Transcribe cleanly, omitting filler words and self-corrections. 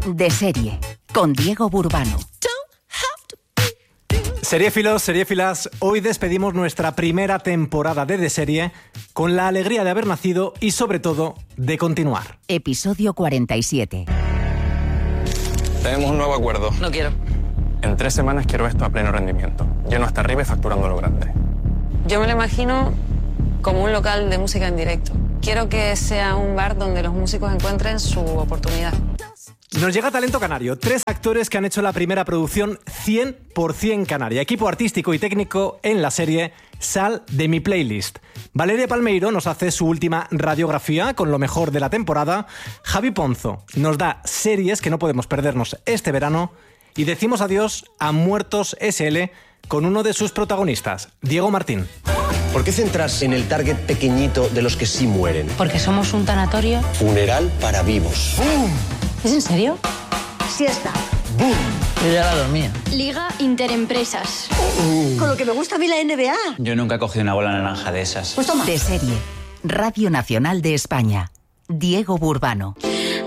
De serie, con Diego Burbano. Seriéfilos, seriéfilas, hoy despedimos nuestra primera temporada de Serie con la alegría de haber nacido y sobre todo de continuar. Episodio 47. Tenemos un nuevo acuerdo. No quiero. En 3 semanas quiero esto a pleno rendimiento. Lleno hasta arriba y facturando lo grande. Yo me lo imagino como un local de música en directo. Quiero que sea un bar donde los músicos encuentren su oportunidad. Nos llega talento canario, 3 actores que han hecho la primera producción 100% canaria. Equipo artístico y técnico en la serie Sal de mi playlist. Valeria Palmeiro nos hace su última radiografía con lo mejor de la temporada. Javi Ponzo nos da series que no podemos perdernos este verano. Y decimos adiós a Muertos S.L. con uno de sus protagonistas, Diego Martín. ¿Por qué centrarse en el target pequeñito de los que sí mueren? Porque somos un tanatorio. Funeral para vivos. ¡Bum! ¿Es en serio? Siesta. ¡Bum! Yo ya la dormía. Liga Interempresas. Con lo que me gusta a mí la NBA. Yo nunca he cogido una bola naranja de esas. Pues toma. De serie, Radio Nacional de España. Diego Burbano.